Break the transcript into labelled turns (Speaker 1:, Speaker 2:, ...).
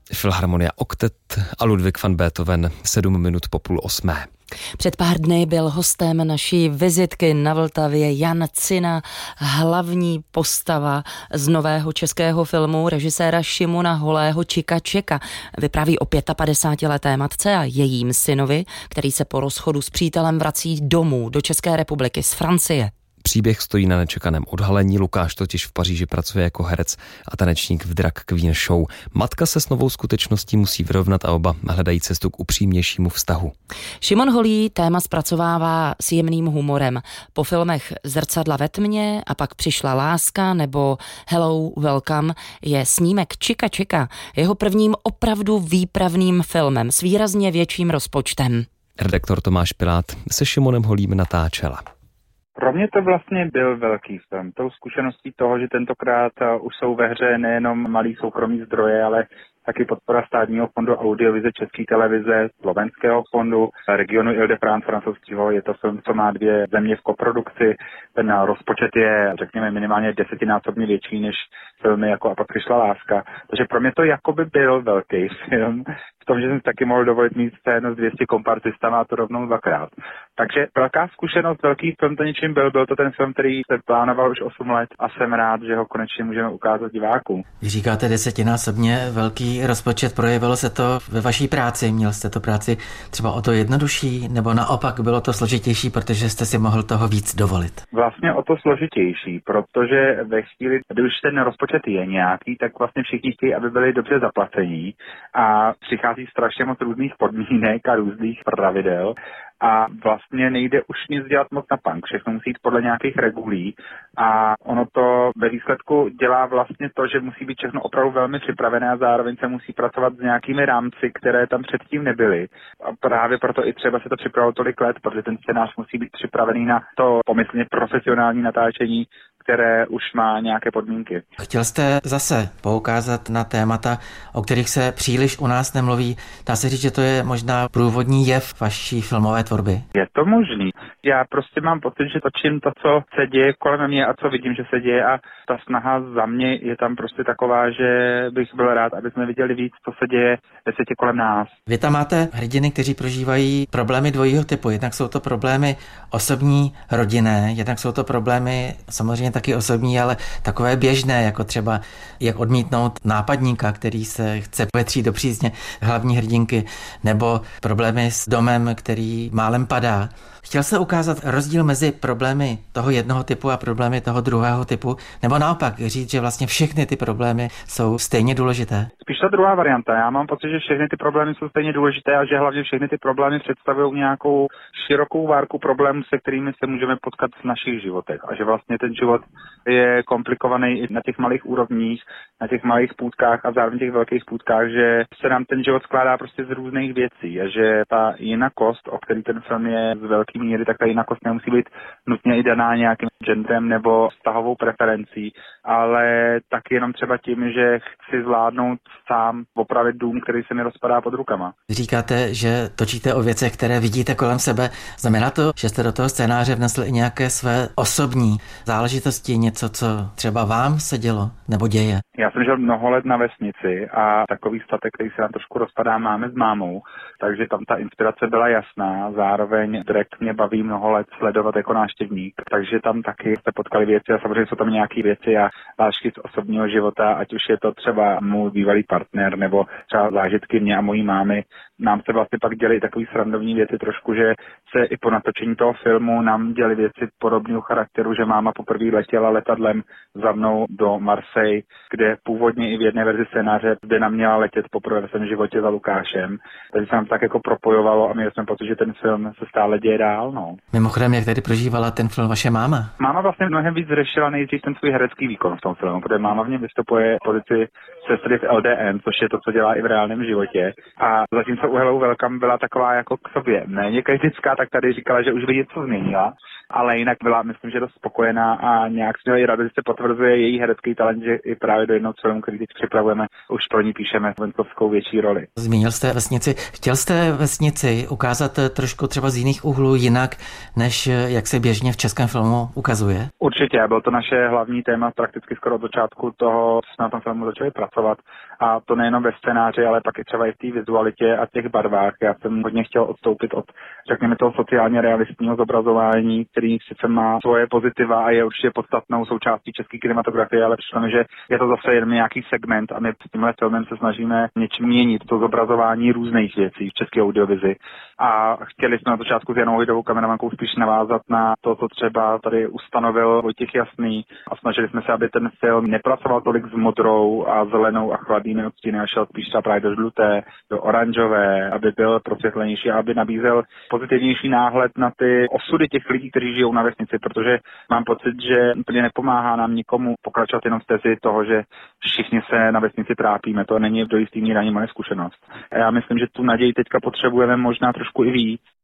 Speaker 1: Filharmonia Oktet a Ludwig van Beethoven 7 minut po 7:30.
Speaker 2: Před pár dny byl hostem naší vizitky na Vltavě Jan Cina, hlavní postava z nového českého filmu režiséra Šimona Holého Čika Čeka. Vypráví o 55leté matce a jejím synovi, který se po rozchodu s přítelem vrací domů do České republiky z Francie.
Speaker 1: Příběh stojí na nečekaném odhalení. Lukáš totiž v Paříži pracuje jako herec a tanečník v Drag Queen Show. Matka se s novou skutečností musí vyrovnat a oba hledají cestu k upřímnějšímu vztahu.
Speaker 2: Šimon Holý téma zpracovává s jemným humorem. Po filmech Zrcadla ve tmě a Pak přišla láska nebo Hello, Welcome je snímek Čika Čeka jeho prvním opravdu výpravným filmem s výrazně větším rozpočtem.
Speaker 1: Redaktor Tomáš Pilát se Šimonem Holým natáčela.
Speaker 3: Pro mě to vlastně byl velký film. Tou zkušeností toho, že tentokrát už jsou ve hře nejenom malý soukromý zdroje, ale taky podpora státního fondu audiovize České televize, slovenského fondu, regionu Île-de-France francouzského. Je to film, co má 2 země v koprodukci. Ten rozpočet je, řekněme, minimálně 10násobně větší než filmy jako A pak přišla láska. Takže pro mě to jakoby byl velký film. V tom, že jsem taky mohl dovolit mít scénu s 200 kompartistama a to rovnou 2krát. Takže velká zkušenost, velký film to něčím byl. Byl to ten film, který se plánoval už 8 let a jsem rád, že ho konečně můžeme ukázat divákům.
Speaker 4: Vy říkáte 10násobně velký rozpočet, projevilo se to ve vaší práci? Měl jste to práci třeba o to jednodušší, nebo naopak bylo to složitější, protože jste si mohl toho víc dovolit?
Speaker 3: Vlastně o to složitější, protože ve chvíli, kdy už ten rozpočet je nějaký, tak vlastně všichni chtějí, aby byli dobře zaplacení a přichází strašně moc různých podmínek a různých pravidel. A vlastně nejde už nic dělat moc na punk, všechno musí jít podle nějakých regulí a ono to ve výsledku dělá vlastně to, že musí být všechno opravdu velmi připravené a zároveň se musí pracovat s nějakými rámci, které tam předtím nebyly. A právě proto i třeba se to připravilo tolik let, protože ten scénář musí být připravený na to pomyslně profesionální natáčení, které už má nějaké podmínky.
Speaker 4: Chtěl jste zase poukázat na témata, o kterých se příliš u nás nemluví. Dá se říct, že to je možná průvodní jev vaší filmové tvorby?
Speaker 3: Je to možný. Já prostě mám pocit, že točím to, co se děje kolem mě a co vidím, že se děje a ta snaha za mě je tam prostě taková, že bych byl rád, aby jsme viděli víc, co se děje ve světě kolem nás.
Speaker 4: Vy tam máte hrdiny, kteří prožívají problémy dvojího typu. Jednak jsou to problémy osobní, rodinné, jednak jsou to problémy samozřejmě taky osobní, ale takové běžné, jako třeba jak odmítnout nápadníka, který se chce vetřít do přízně hlavní hrdinky, nebo problémy s domem, který málem padá. Chtěl se ukázat rozdíl mezi problémy toho jednoho typu a problémy toho druhého typu, nebo naopak říct, že vlastně všechny ty problémy jsou stejně důležité?
Speaker 3: Spíš ta druhá varianta. Já mám pocit, že všechny ty problémy jsou stejně důležité a že hlavně všechny ty problémy představují nějakou širokou várku problémů, se kterými se můžeme potkat v našich životech. A že vlastně ten život je komplikovaný i na těch malých úrovních, na těch malých půdkách a zároveň těch velkých půdkách, že se nám ten život skládá prostě z různých věcí a že ta jinakost, o který ten film je z velké míry, tak ta jinakost nemusí být nutně i daná nějakým genderem nebo vztahovou preferencí, ale taky jenom třeba tím, že chci zvládnout sám opravit dům, který se mi rozpadá pod rukama.
Speaker 4: Říkáte, že točíte o věcech, které vidíte kolem sebe. Znamená to, že jste do toho scénáře vnesl i nějaké své osobní záležitosti, něco, co třeba vám se dělo nebo děje?
Speaker 3: Já jsem žil mnoho let na vesnici a takový statek, který se nám trošku rozpadá, máme s mámou, takže tam ta inspirace byla jasná. Zároveň Drag mě baví mnoho let sledovat jako návštěvník, takže tam taky se potkali věci a samozřejmě jsou tam nějaké věci a vážky z osobního života, ať už je to třeba můj bývalý partner nebo třeba zážitky mě a mojí mámy. Nám se vlastně pak děly takové srandovní věci trošku, že se i po natočení toho filmu nám děly věci podobného charakteru, že máma poprvé letěla letadlem za mnou do Marseille, kde původně i v jedné verzi scénáře, kde nám měla letět poprvé ve svém životě za Lukášem. Takže se nám tak jako propojovalo a měli jsme pocit, že ten film se stále děje dál. No.
Speaker 4: Mimochodem, jak tady prožívala ten film vaše máma?
Speaker 3: Máma vlastně mnohem víc řešila nejdřív ten svůj herecký výkon v tom filmu, protože máma v něm vystupuje v pozici sestry v LDN, což je to, co dělá i v reálném životě. A zatímco u Hello Welcome byla taková jako k sobě méně kritická, tak tady říkala, že už by něco změnila. ale jinak byla, myslím, že dost spokojená a nějak z něho i radost se potvrzuje její herecký talent, že i právě do jednoho filmu, který teď připravujeme, už pro ní píšeme vencovskou větší roli.
Speaker 4: Zmínil jste vesnici. Chtěl jste vesnici ukázat trošku třeba z jiných úhlů jinak, než jak se běžně v českém filmu ukazuje?
Speaker 3: Určitě, byl to naše hlavní téma prakticky skoro od začátku toho, co jsme na tom filmu začali pracovat. A to nejenom ve scénáři, ale pak i třeba i v té vizualitě a těch barvách. Já jsem hodně chtěl odstoupit od, řekněme, toho sociálně realistního zobrazování, který sice má svoje pozitiva a je určitě podstatnou součástí české kinematografie, ale přišlo mi, že je to zase jen nějaký segment a my s tímhle filmem se snažíme něčím měnit to zobrazování různých věcí v české audiovizi. A chtěli jsme na začátku s Janou Hojdovou kameramankou spíš navázat na to, co třeba tady ustanovil Vojtěch Jasný, a snažili jsme se, aby ten film nepracoval tolik s modrou a zelenou a chladnými odstíny a šel spíš třeba právě do žluté, do oranžové, aby byl prosvětlenější a aby nabízel pozitivnější náhled na ty osudy těch lidí, kteří žijou na vesnici, protože mám pocit, že úplně nepomáhá nám nikomu pokračovat jenom v tezi toho, že všichni se na vesnici trápíme. To není do jistý míry ani moje zkušenost. A já myslím, že tu naději teďka potřebujeme možná trošku i víc,